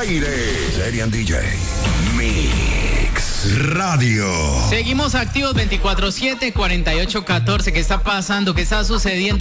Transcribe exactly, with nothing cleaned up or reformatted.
aire. Serian D J. Mix Radio. Seguimos activos veinticuatro siete, cuarenta y ocho catorce. ¿Qué está pasando? ¿Qué está sucediendo?